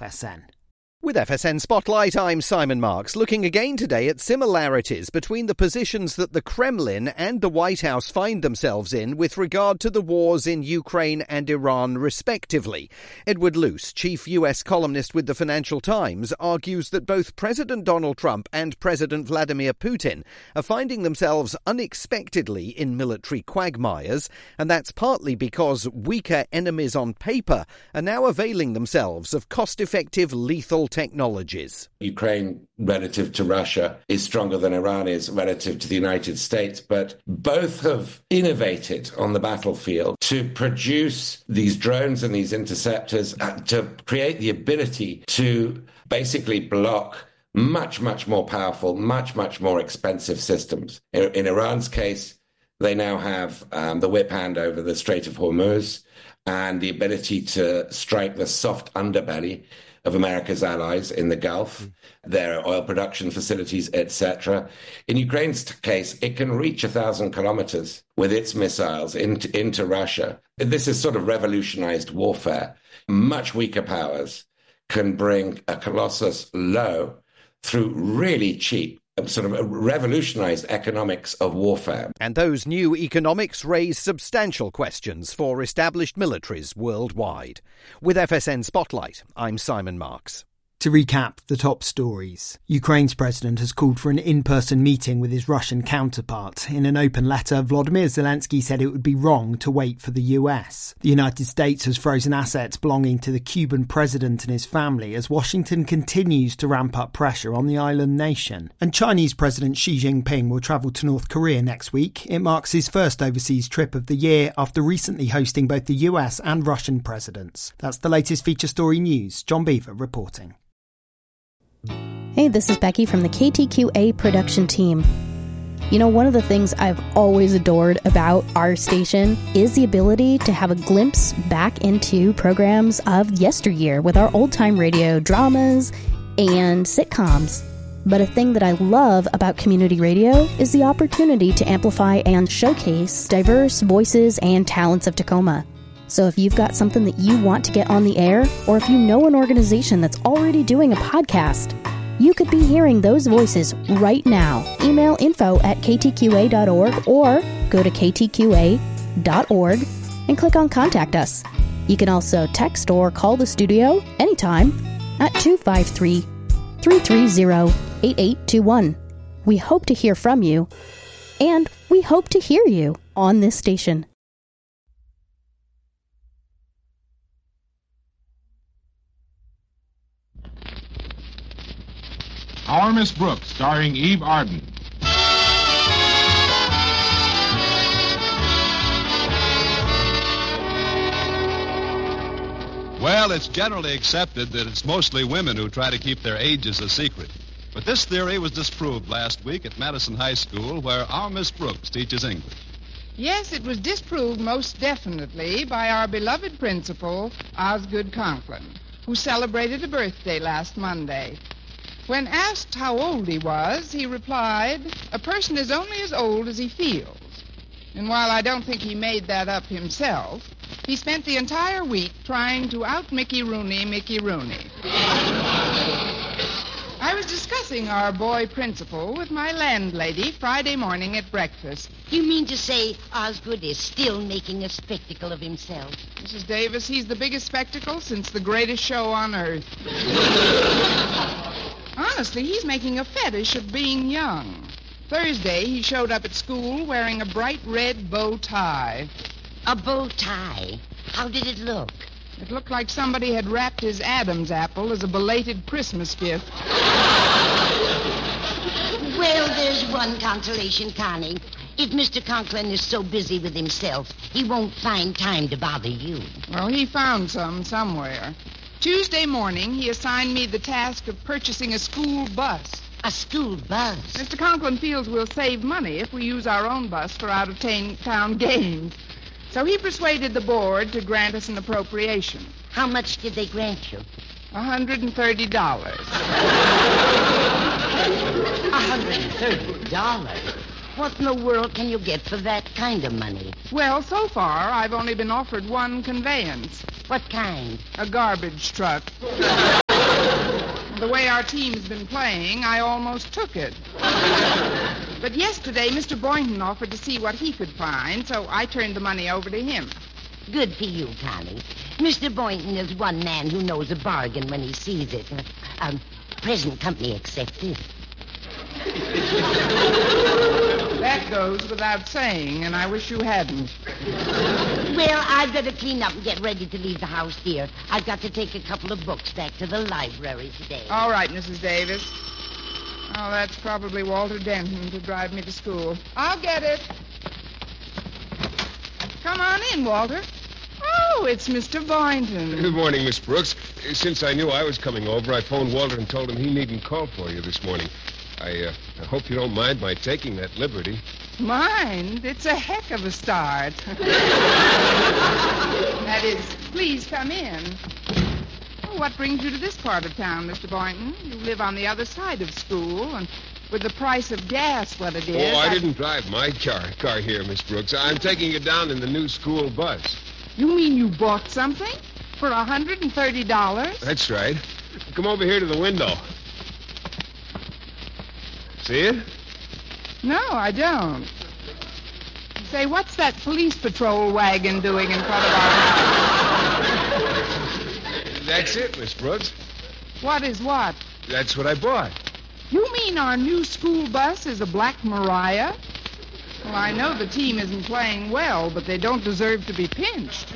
FSN. With FSN Spotlight, I'm Simon Marks, looking again today at similarities between the positions that the Kremlin and the White House find themselves in with regard to the wars in Ukraine and Iran, respectively. Edward Luce, chief US columnist with the Financial Times, argues that both President Donald Trump and President Vladimir Putin are finding themselves unexpectedly in military quagmires, and that's partly because weaker enemies on paper are now availing themselves of cost-effective lethal technologies. Ukraine, relative to Russia, is stronger than Iran is relative to the United States, but both have innovated on the battlefield to produce these drones and these interceptors to create the ability to basically block much more powerful, much more expensive systems. In Iran's case, they now have the whip hand over the Strait of Hormuz and the ability to strike the soft underbelly of America's allies in the Gulf, their oil production facilities, etc. In Ukraine's case, it can reach 1,000 kilometers with its missiles into Russia. This is sort of revolutionized warfare. Much weaker powers can bring a Colossus low through really cheap, sort of revolutionized economics of warfare. And those new economics raise substantial questions for established militaries worldwide. With FSN Spotlight, I'm Simon Marks. To recap the top stories, Ukraine's president has called for an in-person meeting with his Russian counterpart. In an open letter, Volodymyr Zelensky said it would be wrong to wait for the US. The United States has frozen assets belonging to the Cuban president and his family as Washington continues to ramp up pressure on the island nation. And Chinese President Xi Jinping will travel to North Korea next week. It marks his first overseas trip of the year after recently hosting both the US and Russian presidents. That's the latest feature story news. John Beaver reporting. Hey, this is Becky from the KTQA production team. You know, one of the things I've always adored about our station is the ability to have a glimpse back into programs of yesteryear with our old-time radio dramas and sitcoms. But a thing that I love about community radio is the opportunity to amplify and showcase diverse voices and talents of Tacoma. So if you've got something that you want to get on the air, or if you know an organization that's already doing a podcast, you could be hearing those voices right now. Email info@ktqa.org or go to ktqa.org and click on Contact Us. You can also text or call the studio anytime at 253-330-8821. We hope to hear from you, and we hope to hear you on this station. Our Miss Brooks, starring Eve Arden. Well, it's generally accepted that it's mostly women who try to keep their ages a secret. But this theory was disproved last week at Madison High School, where our Miss Brooks teaches English. Yes, it was disproved most definitely by our beloved principal, Osgood Conklin, who celebrated a birthday last Monday. When asked how old he was, he replied, "A person is only as old as he feels." And while I don't think he made that up himself, he spent the entire week trying to out-Mickey Rooney Mickey Rooney. I was discussing our boy principal with my landlady Friday morning at breakfast. You mean to say Osgood is still making a spectacle of himself? Mrs. Davis, he's the biggest spectacle since the greatest show on earth. Honestly, he's making a fetish of being young. Thursday, he showed up at school wearing a bright red bow tie. A bow tie? How did it look? It looked like somebody had wrapped his Adam's apple as a belated Christmas gift. Well, there's one consolation, Connie. If Mr. Conklin is so busy with himself, he won't find time to bother you. Well, he found some somewhere. Tuesday morning, he assigned me the task of purchasing a school bus. A school bus? Mr. Conklin feels we'll save money if we use our own bus for out-of-town games. So he persuaded the board to grant us an appropriation. How much did they grant you? $130. $130? What in the world can you get for that kind of money? Well, so far, I've only been offered one conveyance. What kind? A garbage truck. way our team's been playing, I almost took it. But yesterday, Mr. Boynton offered to see what he could find, so I turned the money over to him. Good for you, Connie. Mr. Boynton is one man who knows a bargain when he sees it. Present company accepted. That goes without saying, and I wish you hadn't. Well, I'd better clean up and get ready to leave the house, dear. I've got to take a couple of books back to the library today. All right, Mrs. Davis. Oh, that's probably Walter Denton to drive me to school. I'll get it. Come on in, Walter. Oh, it's Mr. Boynton. Good morning, Miss Brooks. Since I knew I was coming over, I phoned Walter and told him he needn't call for you this morning. I hope you don't mind my taking that liberty. Mind? It's a heck of a start. That is, please come in. Oh, what brings you to this part of town, Mr. Boynton? You live on the other side of school, and with the price of gas what it is... Oh, I didn't drive my car here, Miss Brooks. I'm taking you down in the new school bus. You mean you bought something? For $130? That's right. Come over here to the window. See it? No, I don't. Say, what's that police patrol wagon doing in front of our house? That's it, Miss Brooks. What is what? That's what I bought. You mean our new school bus is a Black Maria? Well, I know the team isn't playing well, but they don't deserve to be pinched.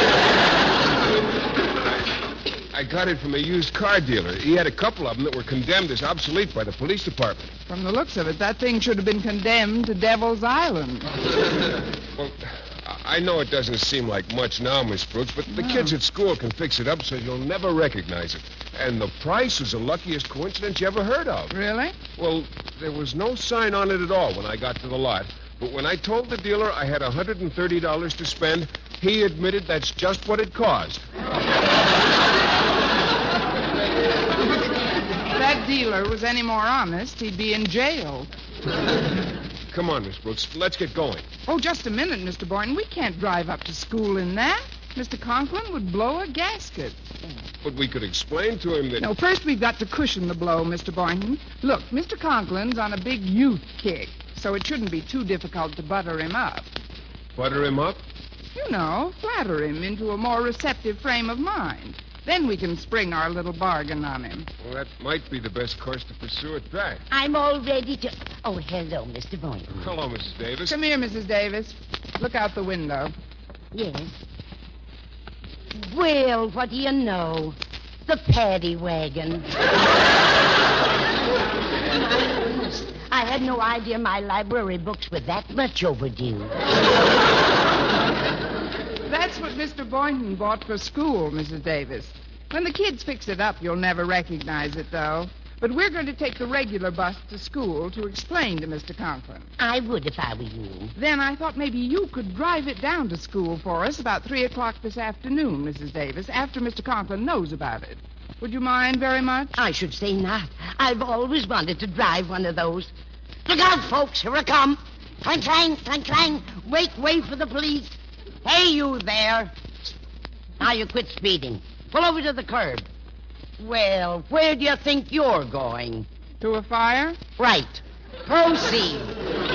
I got it from a used car dealer. He had a couple of them that were condemned as obsolete by the police department. From the looks of it, that thing should have been condemned to Devil's Island. Well, I know it doesn't seem like much now, Miss Brooks, but the kids at school can fix it up so you'll never recognize it. And the price was the luckiest coincidence you ever heard of. Really? Well, there was no sign on it at all when I got to the lot. But when I told the dealer I had $130 to spend, he admitted that's just what it cost. If that dealer was any more honest, he'd be in jail. Come on, Miss Brooks. Let's get going. Oh, just a minute, Mr. Boynton. We can't drive up to school in that. Mr. Conklin would blow a gasket. But we could explain to him that... No, first we've got to cushion the blow, Mr. Boynton. Look, Mr. Conklin's on a big youth kick, so it shouldn't be too difficult to butter him up. Butter him up? You know, flatter him into a more receptive frame of mind. Then we can spring our little bargain on him. Well, that might be the best course to pursue at that. I'm all ready to... Oh, hello, Mr. Boynton. Hello, Mrs. Davis. Come here, Mrs. Davis. Look out the window. Yes. Well, what do you know? The paddy wagon. My goodness. I had no idea my library books were that much overdue. That's what Mr. Boynton bought for school, Mrs. Davis. When the kids fix it up, you'll never recognize it, though. But we're going to take the regular bus to school to explain to Mr. Conklin. I would if I were you. Then I thought maybe you could drive it down to school for us about 3 o'clock this afternoon, Mrs. Davis, after Mr. Conklin knows about it. Would you mind very much? I should say not. I've always wanted to drive one of those. Look out, folks. Here I come. Clang, clang, clang, clang. Wait for the police. Hey, you there. Now you quit speeding. Pull over to the curb. Well, where do you think you're going? To a fire? Right. Proceed.